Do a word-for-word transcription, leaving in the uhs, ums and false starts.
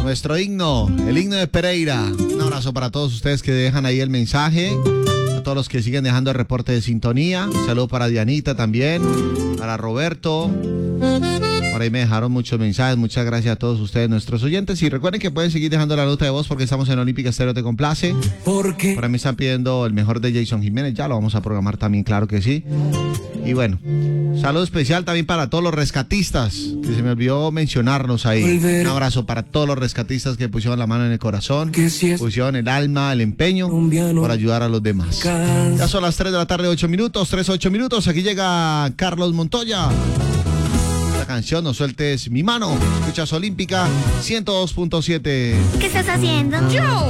nuestro himno, el himno de Pereira. Un abrazo para todos ustedes que dejan ahí el mensaje, a todos los que siguen dejando el reporte de sintonía. Un saludo para Dianita también, para Roberto. Por ahí me dejaron muchos mensajes. Muchas gracias a todos ustedes, nuestros oyentes. Y recuerden que pueden seguir dejando la nota de voz porque estamos en Olímpica Estéreo Te Complace. Porque Por ahí me están pidiendo el mejor de Jason Jiménez. Ya lo vamos a programar también, claro que sí. Y bueno, saludo especial también para todos los rescatistas, que se me olvidó mencionarnos ahí. Un abrazo para todos los rescatistas que pusieron la mano en el corazón, pusieron el alma, el empeño por ayudar a los demás. Ya son las tres de la tarde, ocho minutos, tres, ocho minutos. Aquí llega Carlos Montoya. La canción No Sueltes Mi Mano. Escuchas Olímpica ciento dos punto siete. ¿Qué estás haciendo? Yo.